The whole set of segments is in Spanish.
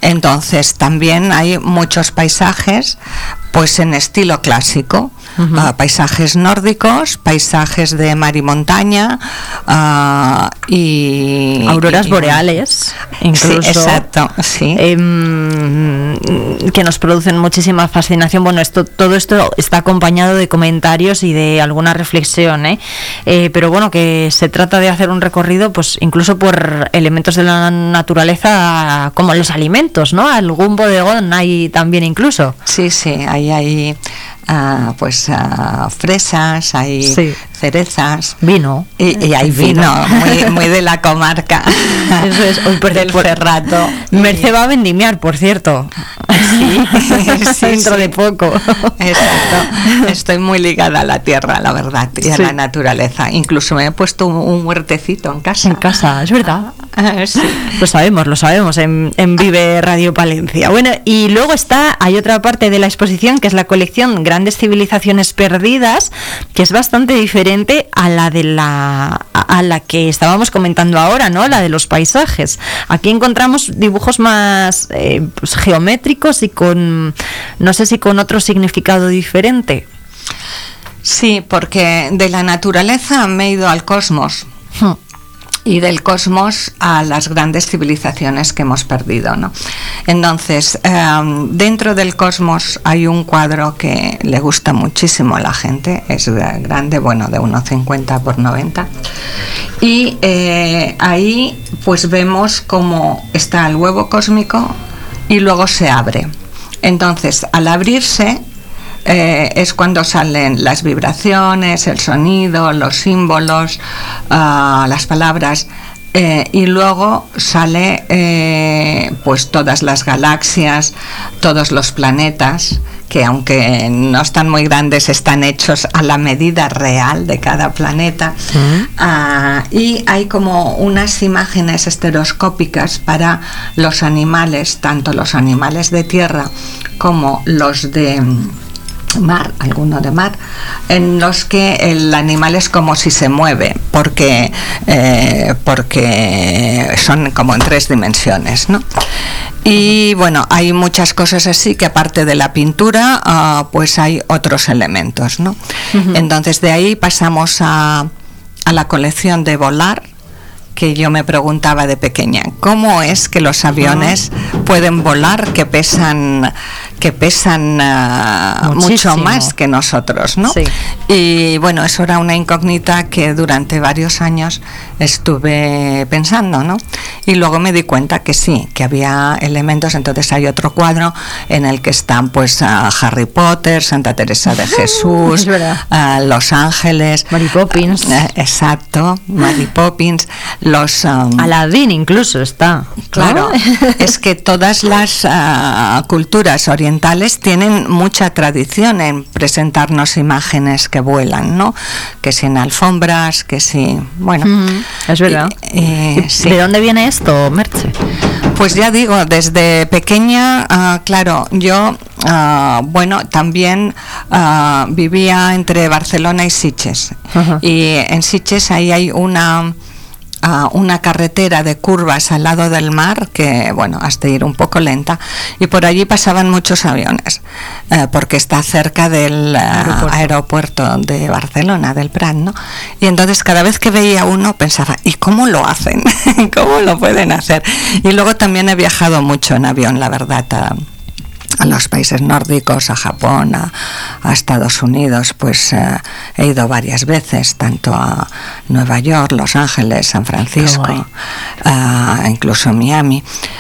Entonces también hay muchos paisajes pues en estilo clásico. Paisajes nórdicos, paisajes de mar y montaña, y auroras boreales, incluso. Sí, exacto, sí. Que nos producen muchísima fascinación. Bueno, todo esto está acompañado de comentarios y de alguna reflexión, pero bueno, que se trata de hacer un recorrido, pues incluso por elementos de la naturaleza, como los alimentos, ¿no? Algún bodegón hay también incluso. Sí, hay fresas, hay cerezas, vino, y hay vino muy de la comarca. Eso es, del Cerrato. Merced va a vendimiar, por cierto. Sí, dentro de poco. Exacto. Estoy muy ligada a la tierra, la verdad, y a la naturaleza. Incluso me he puesto un huertecito en casa. En casa, es verdad. Sí. Lo sabemos en Vive Radio Palencia. Bueno, y luego hay otra parte de la exposición, que es la colección Grandes Civilizaciones Perdidas, que es bastante diferente a la que estábamos comentando ahora, ¿no? La de los paisajes. Aquí encontramos dibujos más geométricos y no sé si con otro significado diferente. Sí, porque de la naturaleza me he ido al cosmos. Y del cosmos a las grandes civilizaciones que hemos perdido, ¿no? Entonces, dentro del cosmos hay un cuadro que le gusta muchísimo a la gente, es grande, bueno, de 1,50 por 90, y ahí pues vemos cómo está el huevo cósmico y luego se abre. Entonces, al abrirse, es cuando salen las vibraciones, el sonido, los símbolos, las palabras, y luego sale pues todas las galaxias, todos los planetas, que aunque no están muy grandes, están hechos a la medida real de cada planeta. Y hay como unas imágenes estereoscópicas para los animales, tanto los animales de tierra como los de mar, alguno de mar, en los que el animal es como si se mueve, porque son como en 3 dimensiones, ¿no? Y bueno, hay muchas cosas así, que aparte de la pintura, pues hay otros elementos, ¿no? Entonces de ahí pasamos a la colección de volar, que yo me preguntaba de pequeña, ¿cómo es que los aviones pueden volar, que pesan mucho más que nosotros, ¿no? Sí. Y bueno, eso era una incógnita que durante varios años estuve pensando, ¿no? Y luego me di cuenta que sí, que había elementos. Entonces hay otro cuadro en el que están pues Harry Potter, Santa Teresa de Jesús, Los Ángeles, Mary Poppins. Exacto, Mary Poppins. Aladín incluso está. Claro, es que todas las culturas orientales tienen mucha tradición en presentarnos imágenes que vuelan, ¿no? Que si en alfombras, que si, bueno. Es verdad. Sí. ¿De dónde viene esto, Merche? Pues ya digo, desde pequeña, claro, yo, también vivía entre Barcelona y Sitges. Y en Sitges ahí hay una carretera de curvas al lado del mar que, bueno, has de ir un poco lenta, y por allí pasaban muchos aviones, porque está cerca del aeropuerto de Barcelona, del Prat, ¿no? Y entonces cada vez que veía uno pensaba, ¿y cómo lo hacen? ¿Cómo lo pueden hacer? Y luego también he viajado mucho en avión, la verdad, a los países nórdicos, a Japón, a Estados Unidos, pues he ido varias veces, tanto a Nueva York, Los Ángeles, San Francisco, incluso Miami,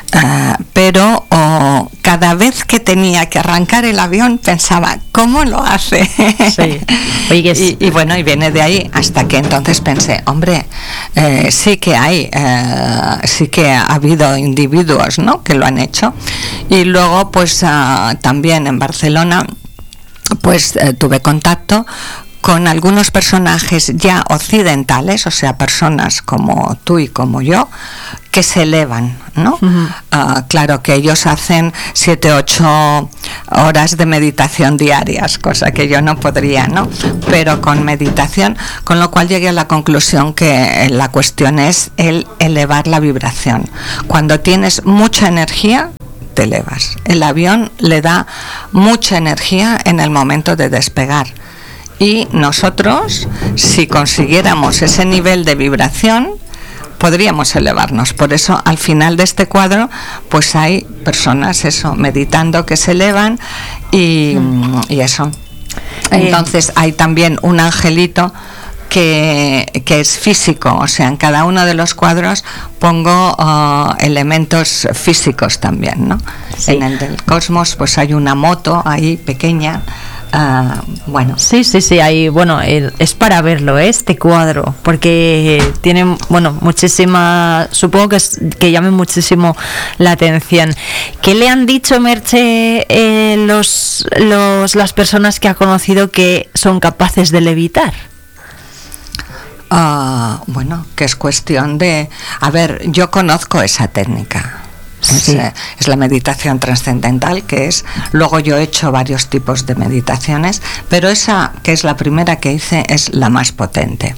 pero cada vez que tenía que arrancar el avión pensaba, ¿cómo lo hace? Sí. Oye, y bueno, y viene de ahí, hasta que entonces pensé, hombre, sí que ha habido individuos, ¿no?, que lo han hecho. Y luego pues también en Barcelona pues tuve contacto con algunos personajes ya occidentales, o sea, personas como tú y como yo, que se elevan, ¿no? Claro que ellos hacen 7-8 horas de meditación diarias, cosa que yo no podría, ¿no? Pero con meditación, con lo cual llegué a la conclusión que la cuestión es el elevar la vibración. Cuando tienes mucha energía, te elevas. El avión le da mucha energía en el momento de despegar. Y nosotros, si consiguiéramos ese nivel de vibración, podríamos elevarnos. Por eso, al final de este cuadro, pues hay personas, meditando, que se elevan y eso. Entonces, hay también un angelito que es físico, o sea, en cada uno de los cuadros pongo elementos físicos también, ¿no? Sí. En el del cosmos, pues hay una moto ahí pequeña. Bueno, sí, ahí, bueno, es para verlo, este cuadro, porque tiene, bueno, muchísima, supongo que llame muchísimo la atención. ¿Qué le han dicho, Merche, las personas que ha conocido que son capaces de levitar? Bueno, que es cuestión de, a ver, yo conozco esa técnica. Sí. Es la meditación trascendental, luego yo he hecho varios tipos de meditaciones, pero esa, que es la primera que hice, es la más potente.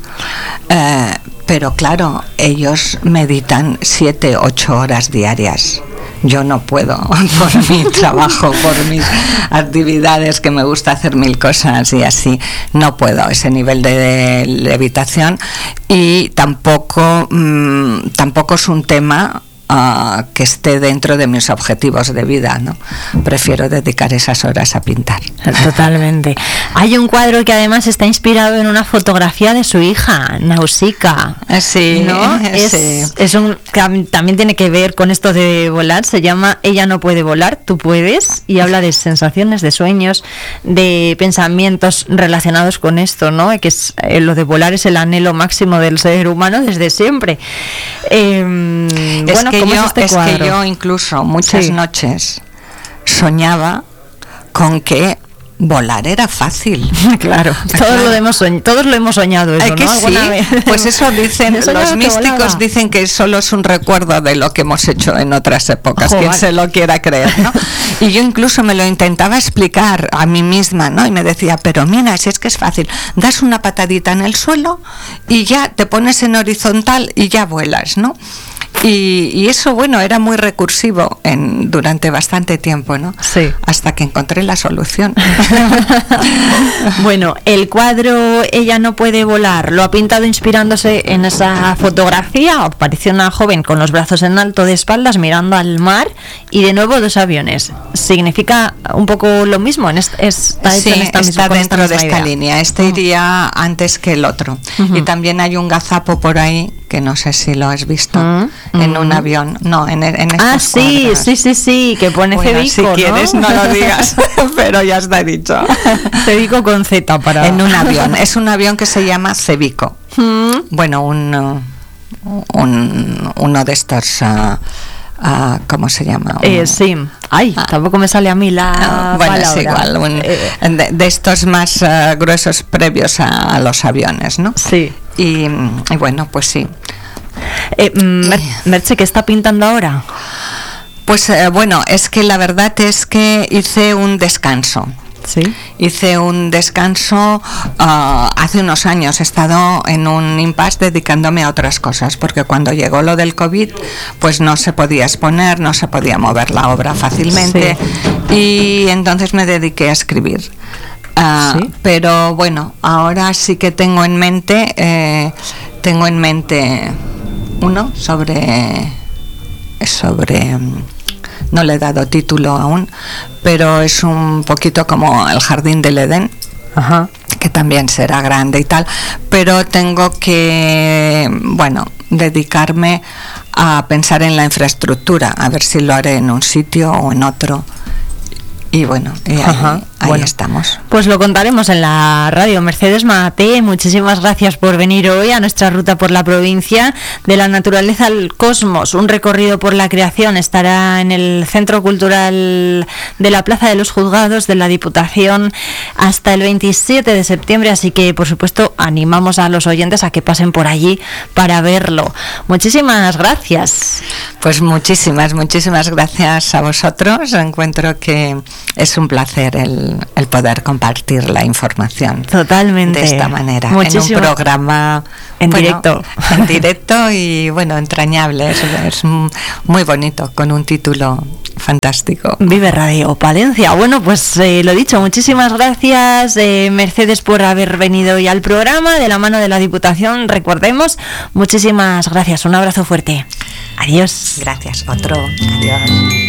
Pero claro, ellos meditan 7-8 horas diarias. Yo no puedo, por mi trabajo, por mis actividades, que me gusta hacer 1000 cosas y así, no puedo ese nivel de levitación, y tampoco es un tema que esté dentro de mis objetivos de vida, ¿no? Prefiero dedicar esas horas a pintar. Totalmente. Hay un cuadro que además está inspirado en una fotografía de su hija, Nausicaa. Sí, ¿no? Es un que también tiene que ver con esto de volar. Se llama Ella no puede volar, tú puedes, y habla de sensaciones, de sueños, de pensamientos relacionados con esto, ¿no? Que es lo de volar es el anhelo máximo del ser humano desde siempre. Bueno, que yo incluso muchas noches soñaba con que volar era fácil. Claro, todos lo hemos soñado eso, que ¿no? Sí, pues eso dicen los místicos, dicen que solo es un recuerdo de lo que hemos hecho en otras épocas. Quien se lo quiera creer, ¿no? Y yo incluso me lo intentaba explicar a mí misma, ¿no? Y me decía, pero mira, si es que es fácil, das una patadita en el suelo y ya te pones en horizontal y ya vuelas, ¿no? Y eso, bueno, era muy recursivo durante bastante tiempo, ¿no? Sí. Hasta que encontré la solución. Bueno, el cuadro Ella no puede volar lo ha pintado inspirándose en esa fotografía. Apareció una joven con los brazos en alto de espaldas mirando al mar y de nuevo 2 aviones. ¿Significa un poco lo mismo? Está dentro de esta línea. Iría antes que el otro. Y también hay un gazapo por ahí, que no sé si lo has visto, en un avión. No, en estos cuadros. Sí, que pone Cevico, si quieres no lo digas, pero ya está dicho. Cevico con Z para... En un avión. Es un avión que se llama Cevico. Bueno, uno de estos... ¿cómo se llama? Sí. Ay, tampoco me sale a mí la bueno, palabra. Es igual, de estos más gruesos previos a los aviones, ¿no? Sí. Y bueno, pues sí. Merche, ¿qué está pintando ahora? Pues bueno, es que la verdad es que hice un descanso. Sí. Hice un descanso hace unos años. He estado en un impasse dedicándome a otras cosas, porque cuando llegó lo del COVID, pues no se podía exponer, no se podía mover la obra fácilmente, y entonces me dediqué a escribir. Pero bueno, ahora sí que tengo en mente uno sobre no le he dado título aún, pero es un poquito como el Jardín del Edén. Ajá. Que también será grande y tal, pero tengo que, bueno, dedicarme a pensar en la infraestructura, a ver si lo haré en un sitio o en otro. Y bueno, ahí estamos. Pues lo contaremos en la radio. Mercedes Mate, muchísimas gracias por venir hoy a nuestra ruta por la provincia. De la naturaleza al cosmos, un recorrido por la creación. Estará en el Centro Cultural de la Plaza de los Juzgados de la Diputación hasta el 27 de septiembre, así que por supuesto animamos a los oyentes a que pasen por allí para verlo. Muchísimas gracias. Pues muchísimas gracias a vosotros. Encuentro que es un placer el el poder compartir la información. Totalmente. De esta manera. Muchísimo. En un programa directo. En directo y entrañable. Es muy bonito, con un título fantástico. Vive Radio Palencia. Bueno, pues lo dicho, muchísimas gracias, Mercedes, por haber venido hoy al programa de la mano de la Diputación. Recordemos, muchísimas gracias. Un abrazo fuerte. Adiós. Gracias. Otro. Adiós.